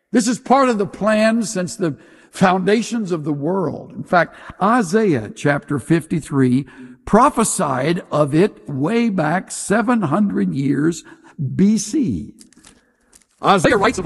This is part of the plan since the foundations of the world. In fact, Isaiah chapter 53 prophesied of it way back 700 years BC. Isaiah writes of